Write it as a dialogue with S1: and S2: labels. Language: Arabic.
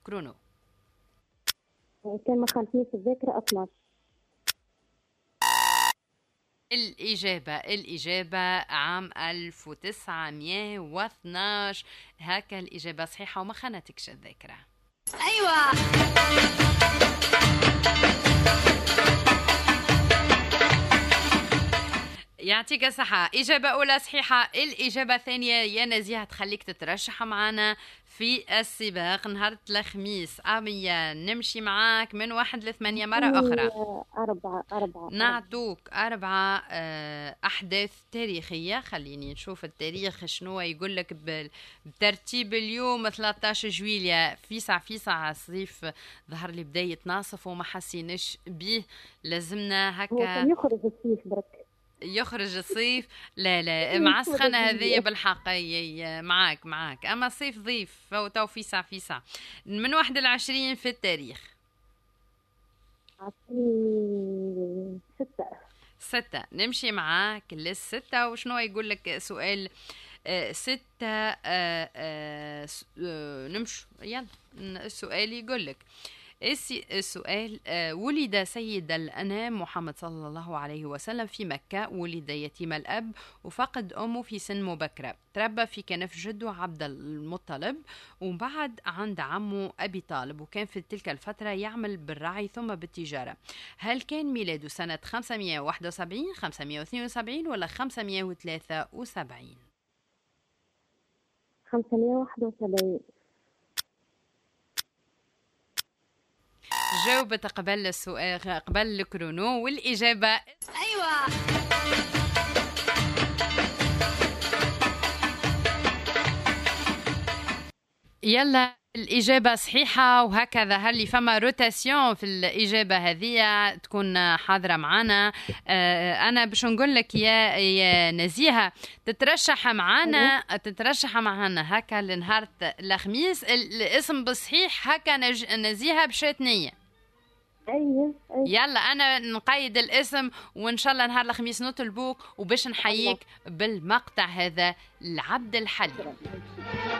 S1: كرونو.
S2: كان ما خالفنيش الذاكرة 12.
S1: الإجابة عام 1912. هكا الإجابة صحيحة وما خانتكش الذاكرة. أيوة. يعطيك الصحة. إجابة أولى صحيحة. الإجابة الثانية يا نزيهة تخليك تترشح معنا في السباق نهار الخميس. أبيا نمشي معاك من 1 ل 8 مرة أخرى.
S2: 4.
S1: نعطوك 4 أحداث تاريخية. خليني نشوف التاريخ شنو يقول لك بترتيب اليوم 13 جويلية. فيسع الصيف ظهر لي بداية ناصف وما حسيناش به. لازمنا هكا.
S2: هو كان يخرج الصيف برك.
S1: يخرج الصيف. لا معسخنة هذه بالحق. معاك أما صيف ضيف تو فيسع من 21 في التاريخ. 6. نمشي معاك للستة. وشنو يقول لك سؤال 6. نمشي يلا. السؤال يقول لك السؤال ولد سيد الأنام محمد صلى الله عليه وسلم في مكة. ولد يتيم الأب وفقد أمه في سن مبكرة. تربى في كنف جده عبد المطلب وبعد عند عمه أبي طالب. وكان في تلك الفترة يعمل بالرعي ثم بالتجارة. هل كان ميلاده سنة 571 572 ولا 573؟
S2: 571.
S1: جاوبت قبل السؤال قبل الكرونو والإجابة أيوة. يلا الإجابة صحيحة. وهكذا هل فما روتاسيون في الإجابة هذه تكون حاضرة معنا. أنا باش نقول لك يا نزيهة تترشح معنا هكا لنهار الخميس. الاسم بالصحيح هكا نزيهة بشاتنية.
S2: أيوة.
S1: يلا أنا نقيد الاسم وإن شاء الله نهار الخميس نطلبوك وباش نحييك بالمقطع هذا العبد الحليم.